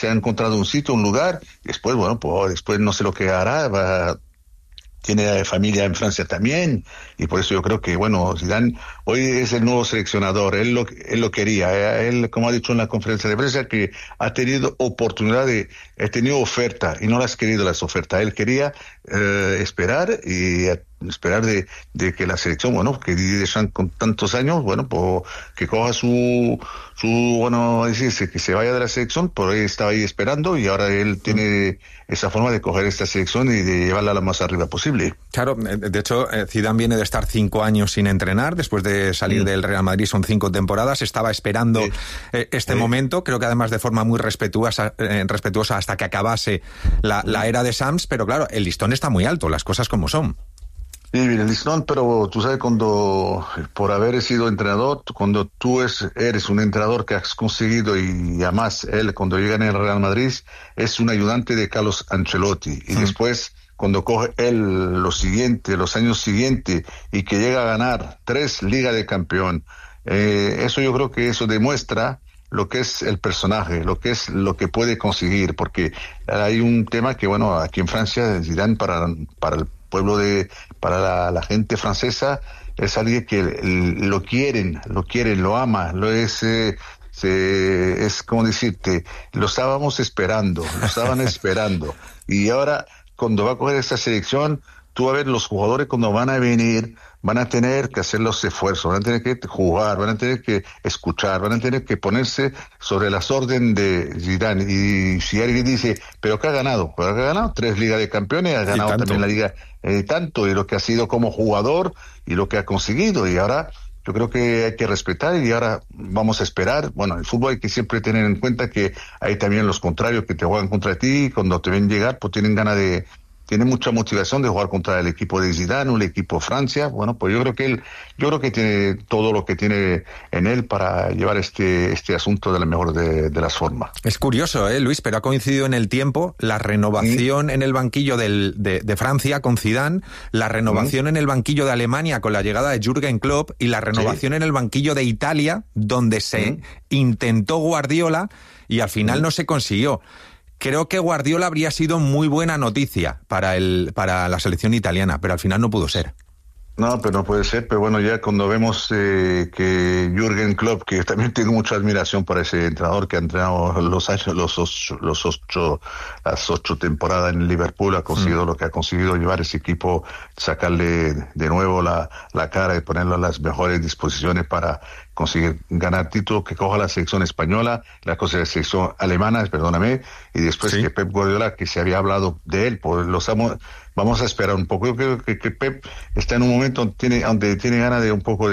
se ha encontrado un sitio, un lugar, después, bueno, pues después no sé lo que hará, tiene familia en Francia también, y por eso yo creo que, bueno, Zidane hoy es el nuevo seleccionador, él lo quería, él, como ha dicho en la conferencia de prensa, que ha tenido ha tenido oferta, y no las ha querido las ofertas, él quería esperar de que la selección, bueno, que Didier Deschamps con tantos años, bueno, pues que coja bueno, decirse que se vaya de la selección, por ahí estaba ahí esperando, y ahora él tiene esa forma de coger esta selección y de llevarla lo más arriba posible. Claro, de hecho, Zidane viene de estar 5 años sin entrenar, después de salir del Real Madrid, son 5 temporadas, estaba esperando este momento, creo que además de forma muy respetuosa hasta que acabase la era de Sams, pero claro, el listón está muy alto, las cosas como son. Sí, el listón, pero tú sabes, por haber sido entrenador, cuando tú eres un entrenador que has conseguido, y además él, cuando llega en el Real Madrid, es un ayudante de Carlos Ancelotti, y después, cuando coge él los años siguientes, y que llega a ganar 3 Ligas de Campeón, eso yo creo que eso demuestra lo que es el personaje, lo que puede conseguir, porque hay un tema que, bueno, aquí en Francia, Zidane para el pueblo para la gente francesa, es alguien que lo quieren, lo ama, es como decirte, lo estaban esperando, y ahora, cuando va a coger esta selección, tú vas a ver los jugadores cuando van a venir, van a tener que hacer los esfuerzos, van a tener que jugar, van a tener que escuchar, van a tener que ponerse sobre las órdenes de Zidane. Y si alguien dice, ¿pero qué ha ganado? Pues ha ganado 3 Ligas de Campeones, ha ganado también la Liga tanto, y lo que ha sido como jugador y lo que ha conseguido. Y ahora yo creo que hay que respetar, y ahora vamos a esperar. Bueno, el fútbol hay que siempre tener en cuenta que hay también los contrarios que te juegan contra ti, cuando te ven llegar, pues tienen mucha motivación de jugar contra el equipo de Zidane o el equipo Francia. Bueno, pues yo creo que tiene todo lo que tiene en él para llevar este asunto de la mejor de las formas. Es curioso, Luis, pero ha coincidido en el tiempo la renovación en el banquillo de Francia con Zidane, la renovación en el banquillo de Alemania con la llegada de Jürgen Klopp, y la renovación en el banquillo de Italia, donde se intentó Guardiola y al final no se consiguió. Creo que Guardiola habría sido muy buena noticia para la selección italiana, pero al final no pudo ser. No, pero no puede ser. Pero bueno, ya cuando vemos que Jürgen Klopp, que también tengo mucha admiración por ese entrenador que ha entrenado las 8 temporadas en Liverpool, ha conseguido lo que ha conseguido, llevar ese equipo, sacarle de nuevo la cara y ponerlo a las mejores disposiciones para conseguir ganar título, que coja la selección española, la selección alemana, perdóname, y después que Pep Guardiola, que se había hablado de él, pues vamos a esperar un poco. Yo creo que Pep está en un momento donde tiene ganas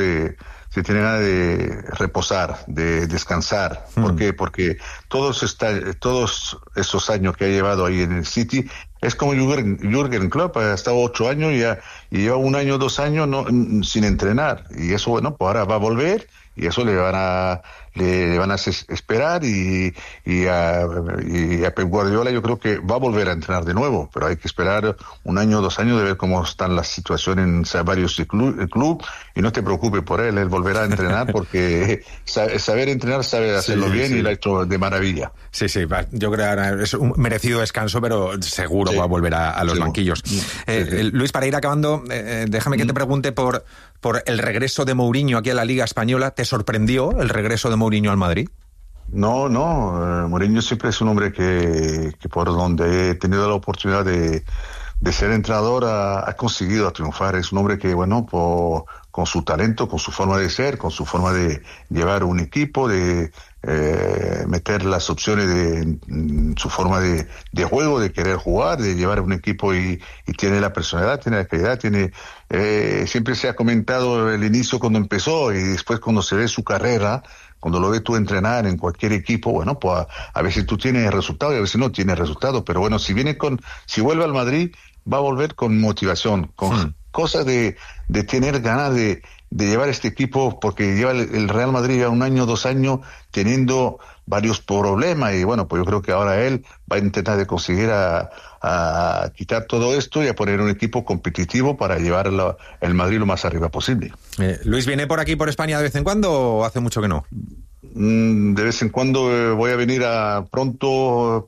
de reposar, de descansar. ¿Por qué? Porque todos esos años que ha llevado ahí en el City, es como Jürgen Klopp, ha estado 8 años y lleva 1 año, 2 años sin entrenar, y eso, bueno, pues ahora va a volver, y eso le van a esperar, y a Pep Guardiola yo creo que va a volver a entrenar de nuevo, pero hay que esperar 1 año, 2 años de ver cómo están las situaciones en varios club, y no te preocupes por él volverá a entrenar, porque saber entrenar, sabe hacerlo bien, y lo ha hecho de maravilla. Sí, yo creo que es un merecido descanso, pero seguro va a volver a los banquillos. Luis, para ir acabando, déjame que te pregunte por el regreso de Mourinho aquí a la Liga Española. ¿Te sorprendió el regreso de Mourinho al Madrid? No, Mourinho siempre es un hombre que por donde he tenido la oportunidad de ser entrenador ha conseguido triunfar. Es un hombre que, bueno, con su talento, con su forma de ser, con su forma de llevar un equipo, de meter las opciones de su forma de juego, de querer jugar, de llevar un equipo, y tiene la personalidad, tiene la calidad, siempre se ha comentado el inicio cuando empezó, y después cuando se ve su carrera, cuando lo ves tú entrenar en cualquier equipo, bueno, pues a veces tú tienes resultado y a veces no tienes resultado, pero bueno, si vuelve al Madrid, va a volver con motivación, con cosas de tener ganas de llevar este equipo, porque lleva el Real Madrid ya 1 año, 2 años teniendo varios problemas, y bueno, pues yo creo que ahora él va a intentar de conseguir a quitar todo esto y a poner un equipo competitivo para llevar el Madrid lo más arriba posible. Luis, ¿viene por aquí, por España, de vez en cuando, o hace mucho que no? De vez en cuando voy a venir pronto